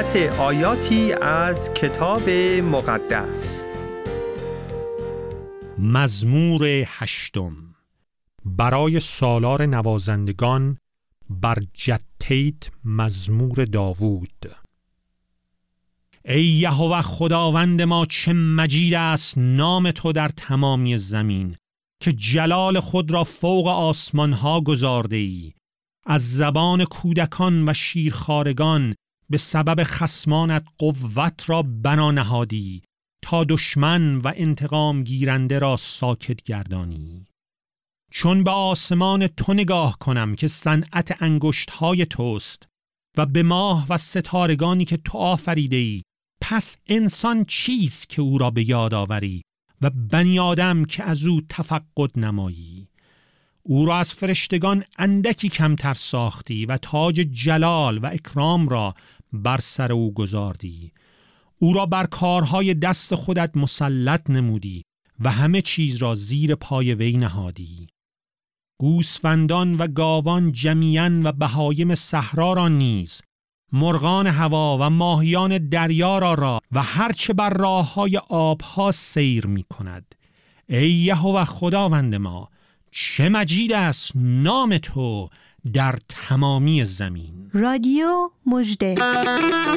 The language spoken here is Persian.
قرائت آیاتی از کتاب مقدس. مزمور 8 برای سالار نوازندگان بر جتیت مزمور داوود. ای یهوه خداوند ما، چه مجید است نام تو در تمامی زمین، که جلال خود را فوق آسمان ها گذارده ای. از زبان کودکان و شیرخوارگان به سبب خصمانت قوت را بنا نهادی، تا دشمن و انتقام گیرنده را ساکت گردانی. چون به آسمان تو نگاه کنم که صنعت انگشت‌های توست و به ماه و ستارگانی که تو آفریده ای، پس انسان چیست که او را به یاد آوری و بنی آدم که از او تفقد نمایی؟ او را از فرشتگان اندکی کمتر ساختی و تاج جلال و اکرام را بر سر او گذاردی. او را بر کارهای دست خودت مسلط نمودی و همه چیز را زیر پای وی نهادی. گوسفندان و گاوان جمیعاً و بهایم صحرا را نیز، مرغان هوا و ماهیان دریا را و هرچه بر راههای آبها سیر می کند. ای یهوه خداوند ما، چه مجید است نام تو در تمامی زمین. رادیو مژده.